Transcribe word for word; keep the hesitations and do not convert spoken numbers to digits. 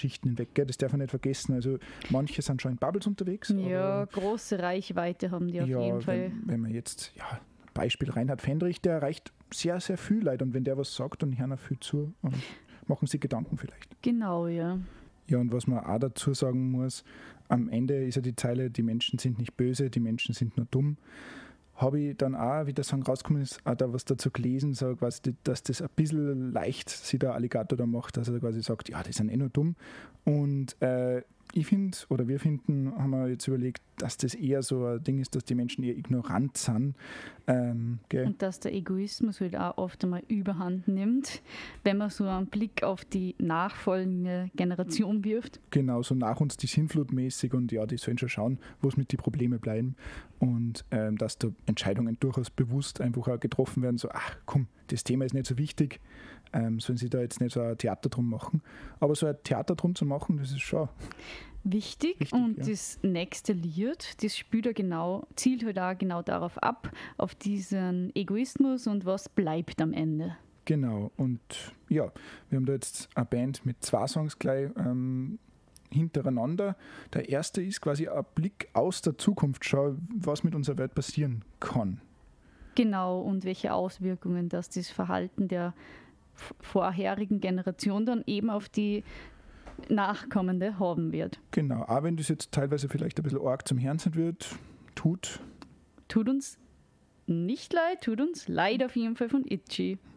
Geschichten hinweg, gell? Das darf man nicht vergessen. Also manche sind schon in Bubbles unterwegs. Ja, große Reichweite haben die auf ja, jeden Fall. Wenn, wenn man jetzt, ja, Beispiel Reinhard Fendrich, der erreicht sehr, sehr viel Leute und wenn der was sagt, dann hören auch viel zu und machen sich Gedanken vielleicht. Genau, ja. Ja, und was man auch dazu sagen muss, am Ende ist ja die Zeile, die Menschen sind nicht böse, die Menschen sind nur dumm. Habe ich dann auch, wie der Song rausgekommen ist, auch da was dazu gelesen, so quasi, dass das ein bisschen leicht sich der Alligator da macht, dass er quasi sagt, ja, die sind eh nur dumm. Und äh, ich finde, oder wir finden, haben wir jetzt überlegt, dass das eher so ein Ding ist, dass die Menschen eher ignorant sind. Ähm, Und dass der Egoismus halt auch oft einmal Überhand nimmt, wenn man so einen Blick auf die nachfolgende Generation wirft. Genau, so nach uns die Sintflut mäßig und ja, die sollen schon schauen, wo es mit die Probleme bleiben und ähm, dass da Entscheidungen durchaus bewusst einfach auch getroffen werden, so, ach komm, das Thema ist nicht so wichtig, ähm, sollen sie da jetzt nicht so ein Theater drum machen. Aber so ein Theater drum zu machen, das ist schon wichtig. Wichtig, und ja. Das nächste Lied, das spielt ja genau, zielt halt auch genau darauf ab, auf diesen Egoismus und was bleibt am Ende. Genau, und ja, wir haben da jetzt eine Band mit zwei Songs gleich ähm, hintereinander. Der erste ist quasi ein Blick aus der Zukunft, schau, was mit unserer Welt passieren kann. Genau, und welche Auswirkungen das das Verhalten der vorherigen Generation dann eben auf die Nachkommende haben wird. Genau, auch wenn das jetzt teilweise vielleicht ein bisschen arg zum Hören sein wird, tut. Tut uns nicht leid, tut uns leid auf jeden Fall von Itchy.